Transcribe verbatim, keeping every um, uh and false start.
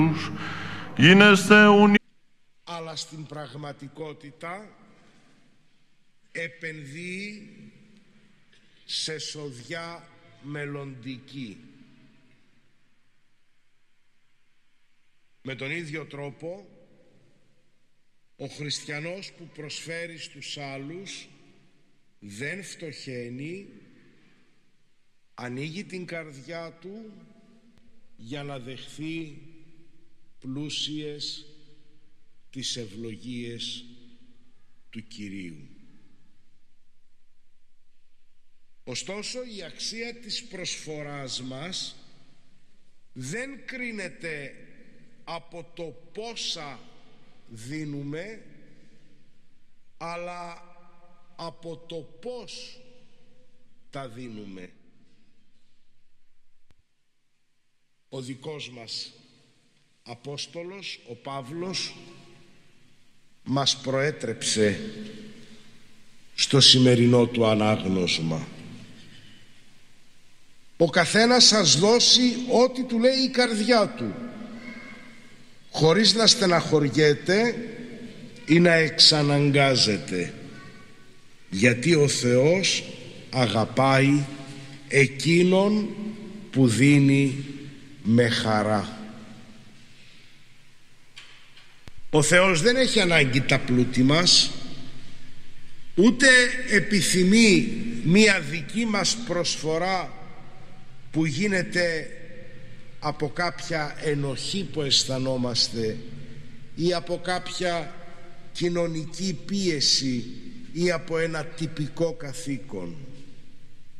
γίνεστε ουνί. Αλλά στην πραγματικότητα επενδύει σε σοδιά μελλοντική. Με τον ίδιο τρόπο, ο χριστιανός που προσφέρει στους άλλους δεν φτωχαίνει, ανοίγει την καρδιά του για να δεχθεί πλούσιες τις ευλογίες του Κυρίου. Ωστόσο, η αξία της προσφοράς μας δεν κρίνεται από το πόσα δίνουμε, αλλά από το πώς τα δίνουμε. Ο δικός μας Απόστολος, ο Παύλος, μας προέτρεψε στο σημερινό του ανάγνωσμα. Ο καθένας σας δώσει ό,τι του λέει η καρδιά του, χωρίς να στεναχωριέται ή να εξαναγκάζεται, γιατί ο Θεός αγαπάει εκείνον που δίνει με χαρά. Ο Θεός δεν έχει ανάγκη τα πλούτη μας, ούτε επιθυμεί μία δική μας προσφορά που γίνεται από κάποια ενοχή που αισθανόμαστε ή από κάποια κοινωνική πίεση ή από ένα τυπικό καθήκον.